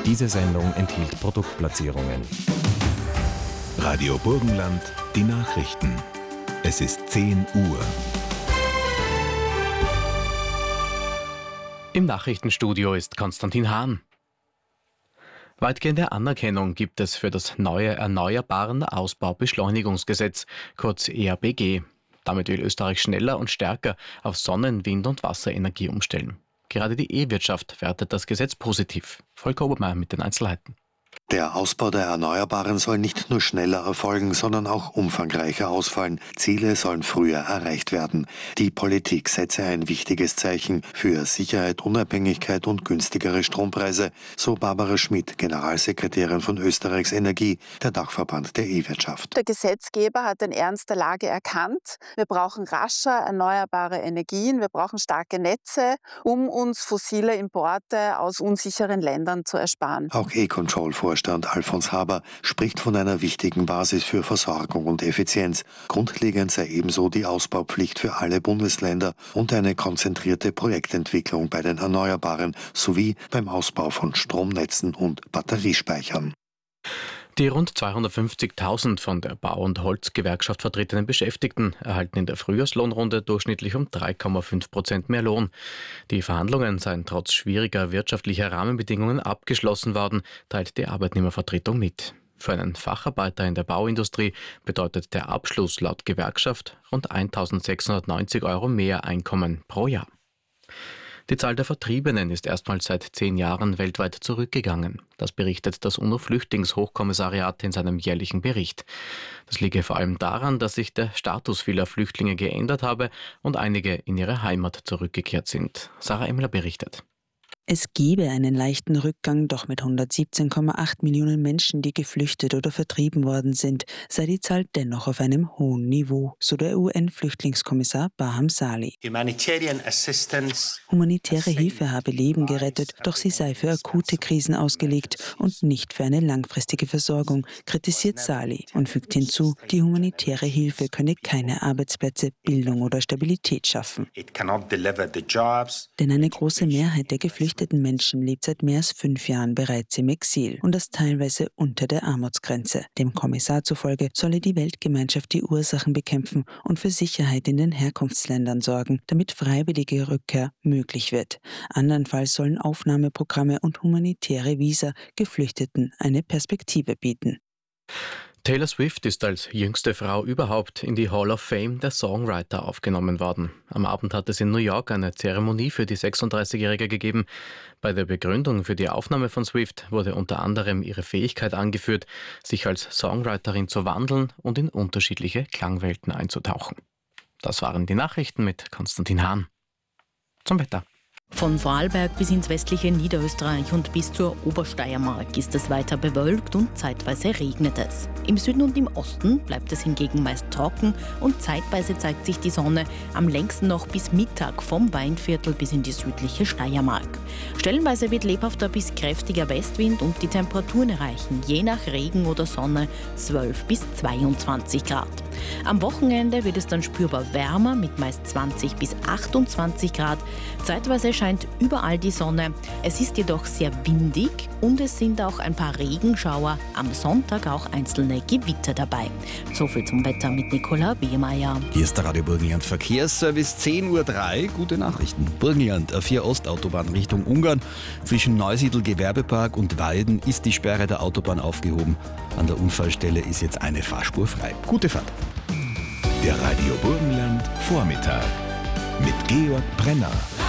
Diese Sendung enthielt Produktplatzierungen. Radio Burgenland, die Nachrichten. Es ist 10 Uhr. Im Nachrichtenstudio ist Konstantin Hahn. Weitgehende Anerkennung gibt es für das neue Erneuerbaren Ausbaubeschleunigungsgesetz, kurz EABG. Damit will Österreich schneller und stärker auf Sonnen-, Wind- und Wasserenergie umstellen. Gerade die E-Wirtschaft wertet das Gesetz positiv. Volker Obermeier mit den Einzelheiten. Der Ausbau der Erneuerbaren soll nicht nur schneller erfolgen, sondern auch umfangreicher ausfallen. Ziele sollen früher erreicht werden. Die Politik setze ein wichtiges Zeichen für Sicherheit, Unabhängigkeit und günstigere Strompreise, so Barbara Schmidt, Generalsekretärin von Österreichs Energie, der Dachverband der E-Wirtschaft. Der Gesetzgeber hat den Ernst der Lage erkannt. Wir brauchen rascher erneuerbare Energien, wir brauchen starke Netze, um uns fossile Importe aus unsicheren Ländern zu ersparen. Auch E-Control-Vorstand Alfons Haber spricht von einer wichtigen Basis für Versorgung und Effizienz. Grundlegend sei ebenso die Ausbaupflicht für alle Bundesländer und eine konzentrierte Projektentwicklung bei den Erneuerbaren sowie beim Ausbau von Stromnetzen und Batteriespeichern. Die rund 250.000 von der Bau- und Holzgewerkschaft vertretenen Beschäftigten erhalten in der Frühjahrslohnrunde durchschnittlich um 3,5% mehr Lohn. Die Verhandlungen seien trotz schwieriger wirtschaftlicher Rahmenbedingungen abgeschlossen worden, teilt die Arbeitnehmervertretung mit. Für einen Facharbeiter in der Bauindustrie bedeutet der Abschluss laut Gewerkschaft rund 1.690 € mehr Einkommen pro Jahr. Die Zahl der Vertriebenen ist erstmals seit 10 Jahren weltweit zurückgegangen. Das berichtet das UNO-Flüchtlingshochkommissariat in seinem jährlichen Bericht. Das liege vor allem daran, dass sich der Status vieler Flüchtlinge geändert habe und einige in ihre Heimat zurückgekehrt sind. Sarah Emmler berichtet. Es gebe einen leichten Rückgang, doch mit 117,8 Millionen Menschen, die geflüchtet oder vertrieben worden sind, sei die Zahl dennoch auf einem hohen Niveau, so der UN-Flüchtlingskommissar Baham Salih. Humanitäre Hilfe habe Leben gerettet, doch sie sei für akute Krisen ausgelegt und nicht für eine langfristige Versorgung, kritisiert Salih und fügt hinzu, die humanitäre Hilfe könne keine Arbeitsplätze, Bildung oder Stabilität schaffen. Denn eine große Mehrheit der geflüchteten Menschen lebt seit mehr als 5 Jahren bereits im Exil und das teilweise unter der Armutsgrenze. Dem Kommissar zufolge solle die Weltgemeinschaft die Ursachen bekämpfen und für Sicherheit in den Herkunftsländern sorgen, damit freiwillige Rückkehr möglich wird. Andernfalls sollen Aufnahmeprogramme und humanitäre Visa Geflüchteten eine Perspektive bieten. Taylor Swift ist als jüngste Frau überhaupt in die Hall of Fame der Songwriter aufgenommen worden. Am Abend hat es in New York eine Zeremonie für die 36-Jährige gegeben. Bei der Begründung für die Aufnahme von Swift wurde unter anderem ihre Fähigkeit angeführt, sich als Songwriterin zu wandeln und in unterschiedliche Klangwelten einzutauchen. Das waren die Nachrichten mit Konstantin Hahn. Zum Wetter. Von Vorarlberg bis ins westliche Niederösterreich und bis zur Obersteiermark ist es weiter bewölkt und zeitweise regnet es. Im Süden und im Osten bleibt es hingegen meist trocken und zeitweise zeigt sich die Sonne, am längsten noch bis Mittag vom Weinviertel bis in die südliche Steiermark. Stellenweise wird lebhafter bis kräftiger Westwind und die Temperaturen erreichen, je nach Regen oder Sonne, 12 bis 22 Grad. Am Wochenende wird es dann spürbar wärmer mit meist 20 bis 28 Grad. Zeitweise scheint überall die Sonne. Es ist jedoch sehr windig und es sind auch ein paar Regenschauer. Am Sonntag auch einzelne Gewitter dabei. Soviel zum Wetter mit Nicola Wehmeier. Hier ist der Radio Burgenland Verkehrsservice, 10.03 Uhr. Gute Nachrichten. Burgenland, A4-Ostautobahn Richtung Ungarn. Zwischen Neusiedl Gewerbepark und Weiden ist die Sperre der Autobahn aufgehoben. An der Unfallstelle ist jetzt eine Fahrspur frei. Gute Fahrt. Der Radio Burgenland Vormittag mit Georg Brenner.